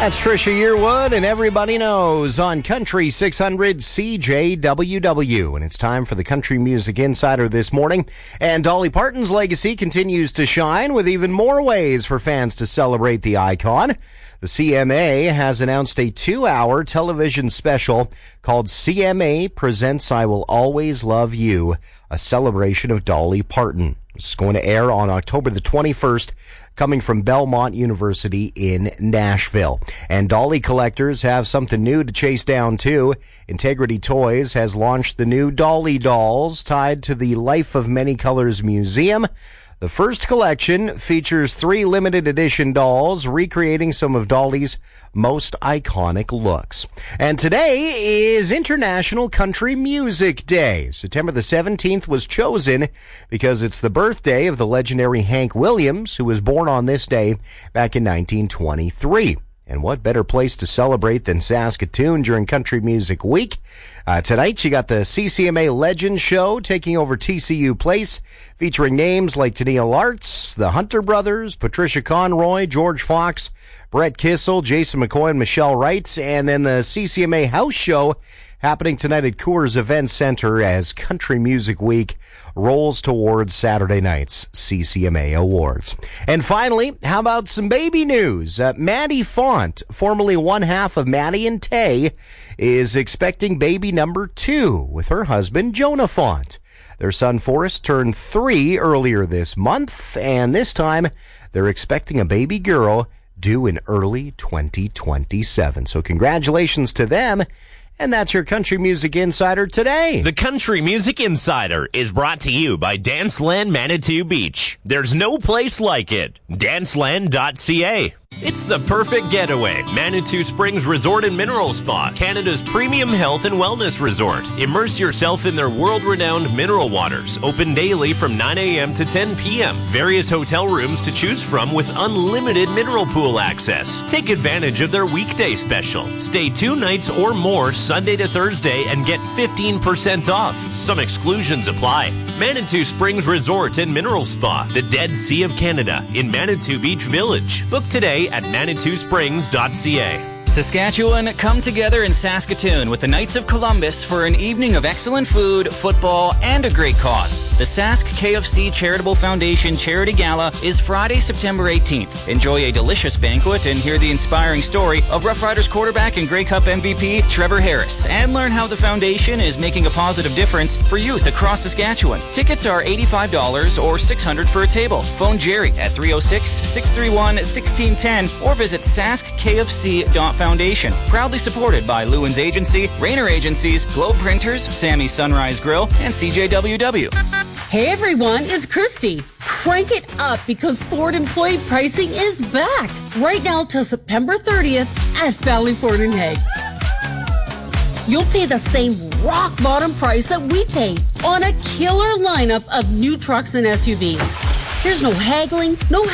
That's Trisha Yearwood, and everybody knows on Country 600 CJWW. And it's time for the Country Music Insider this morning. And Dolly Parton's legacy continues to shine with even more ways for fans to celebrate the icon. The CMA has announced a 2-hour television special called CMA Presents I Will Always Love You, a celebration of Dolly Parton. It's going to air on October the 21st, coming from Belmont University in Nashville. And Dolly collectors have something new to chase down, too. Integrity Toys has launched the new Dolly dolls tied to the Life of Many Colors Museum. The first collection features 3 limited edition dolls recreating some of Dolly's most iconic looks. And today is International Country Music Day. September the 17th was chosen because it's the birthday of the legendary Hank Williams, who was born on this day back in 1923. And what better place to celebrate than Saskatoon during Country Music Week? Tonight, you got the CCMA Legends Show taking over TCU Place, featuring names like Tenille Arts, the Hunter Brothers, Patricia Conroy, George Fox, Brett Kissel, Jason McCoy, and Michelle Wright. And then the CCMA House Show happening tonight at Coors Event Center as Country Music Week rolls towards Saturday night's CCMA Awards. And finally, how about some baby news? Maddie Font, formerly one half of Maddie and Tay, is expecting baby number 2 with her husband, Jonah Font. Their son, Forrest, turned 3 earlier this month, and this time they're expecting a baby girl due in early 2027. So congratulations to them. And that's your Country Music Insider today. The Country Music Insider is brought to you by Danceland Manitou Beach. There's no place like it. Danceland.ca. It's the perfect getaway. Manitou Springs Resort and Mineral Spa, Canada's premium health and wellness resort. Immerse yourself in their world-renowned mineral waters. Open daily from 9 a.m. to 10 p.m. Various hotel rooms to choose from with unlimited mineral pool access. Take advantage of their weekday special. Stay 2 nights or more Sunday to Thursday and get 15% off. Some exclusions apply. Manitou Springs Resort and Mineral Spa, the Dead Sea of Canada in Manitou Beach Village. Book today at ManitouSprings.ca. Saskatchewan, come together in Saskatoon with the Knights of Columbus for an evening of excellent food, football, and a great cause. The Sask KFC Charitable Foundation Charity Gala is Friday, September 18th. Enjoy a delicious banquet and hear the inspiring story of Rough Riders quarterback and Grey Cup MVP Trevor Harris, and learn how the foundation is making a positive difference for youth across Saskatchewan. Tickets are $85 or $600 for a table. Phone Jerry at 306-631-1610 or visit saskkfc.foundation. Proudly supported by Lewin's Agency, Rayner Agencies, Globe Printers, Sammy's Sunrise Grill, and CJWW. Hey everyone, it's Christy. Crank it up because Ford employee pricing is back. Right now till September 30th at Valley Ford in Hague. You'll pay the same rock bottom price that we paid on a killer lineup of new trucks and SUVs. There's no haggling, no